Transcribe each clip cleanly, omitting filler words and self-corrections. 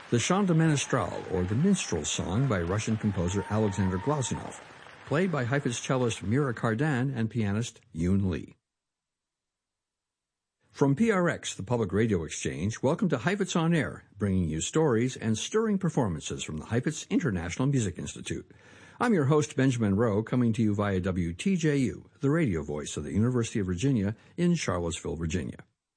the Chant de Ménestrel, or the Minstrel Song by Russian composer Alexander Glazunov, played by Heifetz cellist Mira Cardan and pianist Yoon Lee. From PRX, the Public Radio Exchange, welcome to Heifetz On Air, bringing you stories and stirring performances from the Heifetz International Music Institute. I'm your host, Benjamin Rowe, coming to you via WTJU, the radio voice of the University of Virginia in Charlottesville, Virginia.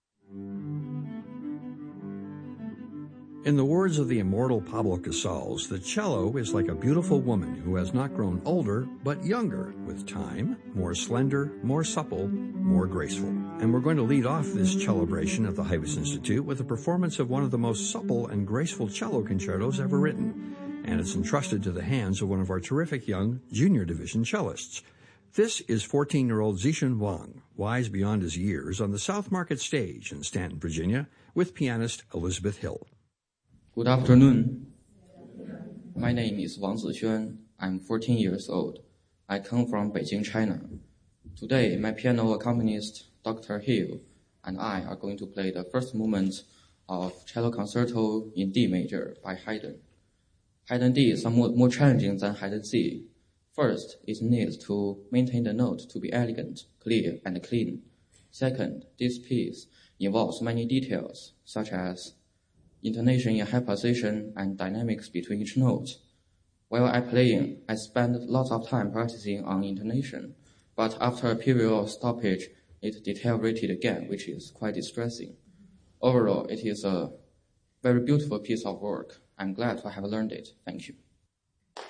In the words of the immortal Pablo Casals, the cello is like a beautiful woman who has not grown older, but younger, with time, more slender, more supple, more graceful. And we're going to lead off this celebration at the Heifetz Institute with a performance of one of the most supple and graceful cello concertos ever written. And it's entrusted to the hands of one of our terrific young junior division cellists. This is 14-year-old Zixun Wang, wise beyond his years, on the South Market stage in Stanton, Virginia, with pianist Elizabeth Hill. Good afternoon. My name is Wang Zixuan. I'm 14 years old. I come from Beijing, China. Today, my piano accompanist, Dr. Hill, and I are going to play the first movement of Cello Concerto in D major by Haydn. Haydn D is somewhat more challenging than Haydn C. First, it needs to maintain the note to be elegant, clear, and clean. Second, this piece involves many details, such as intonation in high position and dynamics between each note. While I'm playing, I spend lots of time practicing on intonation, but after a period of stoppage, it deteriorated again, which is quite distressing. Overall, it is a very beautiful piece of work. I'm glad to have learned it. Thank you.